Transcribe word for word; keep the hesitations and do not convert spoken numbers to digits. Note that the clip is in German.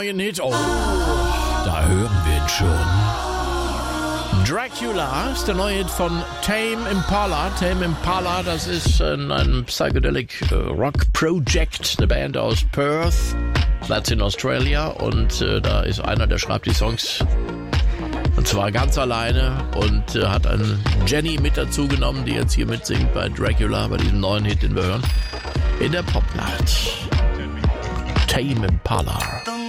Hit. Oh, da hören wir ihn schon. Dracula ist der neue Hit von Tame Impala. Tame Impala, das ist ein, ein Psychedelic Rock Project, eine Band aus Perth. That's in Australia. Und äh, da ist einer, der schreibt die Songs. Und zwar ganz alleine und äh, hat eine Jenny mit dazu genommen, die jetzt hier mitsingt bei Dracula, bei diesem neuen Hit, den wir hören. In der Popnacht. Tame Impala.